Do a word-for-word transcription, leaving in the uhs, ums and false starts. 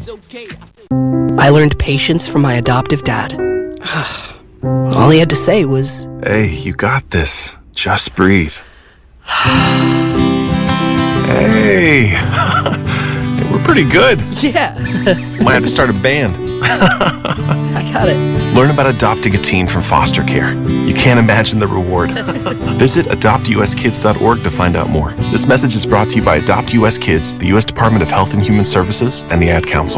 I learned patience from my adoptive dad. All he had to say was, "Hey, you got this. Just breathe." Hey, we're pretty good. yeah, Might have to start a band. I got it. Learn about adopting a teen from foster care. You can't imagine the reward. Visit adopt u s kids dot org to find out more. This message is brought to you by Adopt U S Kids, the U S Department of Health and Human Services, and the Ad Council.